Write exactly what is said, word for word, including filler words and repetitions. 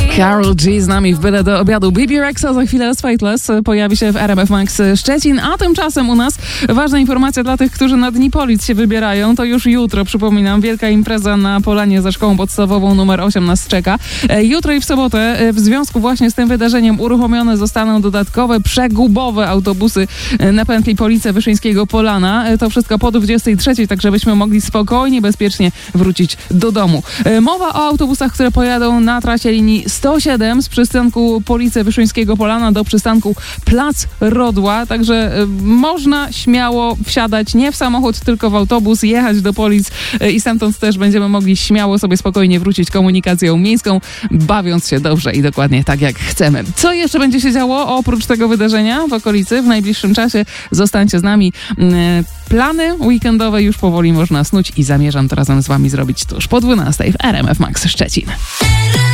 Karol G z nami w Byle do obiadu. B B Rexa za chwilę z Fateless pojawi się w R M F Max Szczecin, a tymczasem u nas ważna informacja dla tych, którzy na Dni Polic się wybierają. To już jutro, przypominam, wielka impreza na Polanie ze szkołą podstawową numer osiem nas czeka. Jutro i w sobotę w związku właśnie z tym wydarzeniem uruchomione zostaną dodatkowe przegubowe autobusy na pętli Police-Wyszyńskiego-Polana. To wszystko po dwudziestej trzeciej, tak żebyśmy mogli spokojnie, bezpiecznie wrócić do domu. Mowa o autobusach, które pojadą na trasie linii sto siedem z przystanku Police-Wyszyńskiego-Polana do przystanku Plac Rodła, także y, można śmiało wsiadać nie w samochód, tylko w autobus, jechać do Polic y, i stamtąd też będziemy mogli śmiało sobie spokojnie wrócić komunikacją miejską, bawiąc się dobrze i dokładnie tak jak chcemy. Co jeszcze będzie się działo oprócz tego wydarzenia w okolicy w najbliższym czasie? Zostańcie z nami. Y, plany weekendowe już powoli można snuć i zamierzam to razem z wami zrobić tuż po dwunastej w R M F Max Szczecin.